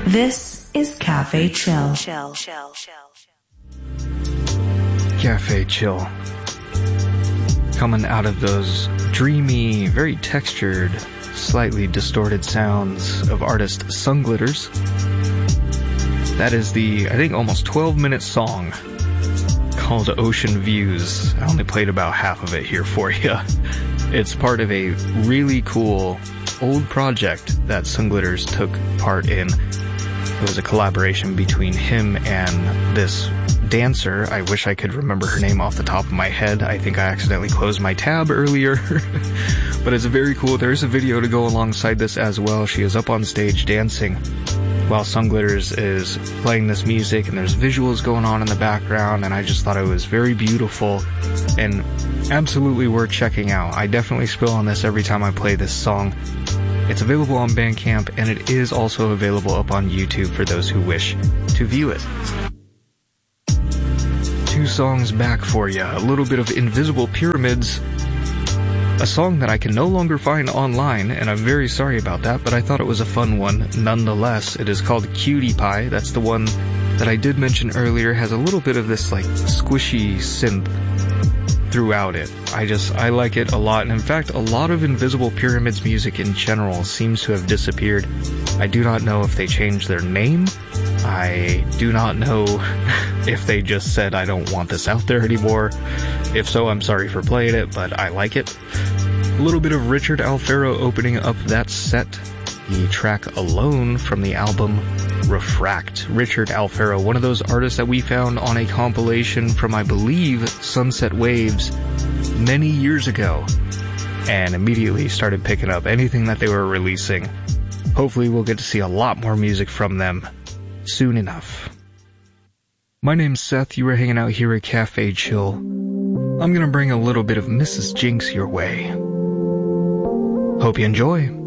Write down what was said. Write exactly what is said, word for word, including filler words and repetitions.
This is Cafe Chill. Cafe Chill. Coming out of those dreamy, very textured, slightly distorted sounds of artist Sunglitters. That is the, I think, almost twelve minute song called Ocean Views. I only played about half of it here for you. It's part of a really cool old project that Sunglitters took part in. It was a collaboration between him and this dancer. I wish I could remember her name off the top of my head. I think I accidentally closed my tab earlier. But it's very cool. There's a video to go alongside this as well. She is up on stage dancing while Sunglitters is playing this music, and there's visuals going on in the background, and I just thought it was very beautiful and absolutely worth checking out. I definitely spill on this every time I play this song. It's available on Bandcamp, and it is also available up on YouTube for those who wish to view it. Two songs back for you. A little bit of Invisible Pyramids, a song that I can no longer find online, and I'm very sorry about that, but I thought it was a fun one nonetheless. It is called Cutie Pie. That's the one that I did mention earlier. Has a little bit of this like squishy synth throughout it. I just, I like it a lot. And in fact, a lot of Invisible Pyramids music in general seems to have disappeared. I do not know if they changed their name. I do not know if they just said, I don't want this out there anymore. If so, I'm sorry for playing it, but I like it. A little bit of Richard Alfaro opening up that set. The track Alone from the album Refract. Richard Alfaro, one of those artists that we found on a compilation from, I believe, Sunset Waves many years ago, and immediately started picking up anything that they were releasing. Hopefully we'll get to see a lot more music from them soon enough. My name's Seth. You are hanging out here at Cafe Chill. I'm gonna bring a little bit of Missus Jinx your way. Hope you enjoy.